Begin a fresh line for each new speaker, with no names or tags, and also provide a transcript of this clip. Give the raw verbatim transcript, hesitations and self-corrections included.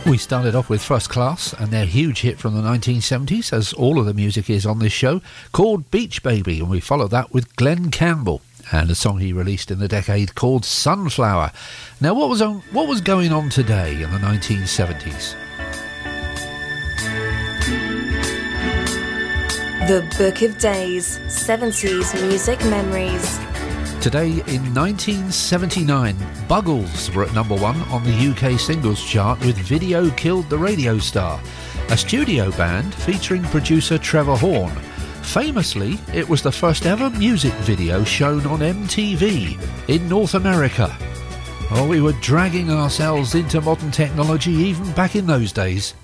We started off with First Class and their huge hit from the nineteen seventies, as all of the music is on this show, called Beach Baby, and we followed that with Glenn Campbell and a song he released in the decade called Sunflower. Now, what was on, what was going on today in the nineteen seventies?
The Book of Days, seventies Music Memories.
Today in nineteen seventy-nine, Buggles were at number one on the U K singles chart with Video Killed the Radio Star, a studio band featuring producer Trevor Horn. Famously, it was the first ever music video shown on M T V in North America. Oh, we were dragging ourselves into modern technology even back in those days.